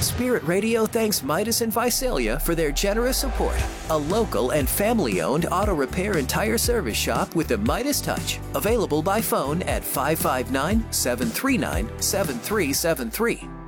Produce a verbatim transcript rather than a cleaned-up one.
Spirit Radio thanks Midas and Visalia for their generous support. A local and family-owned auto repair and tire service shop with the Midas Touch. Available by phone at five five nine, seven three nine, seven three seven three.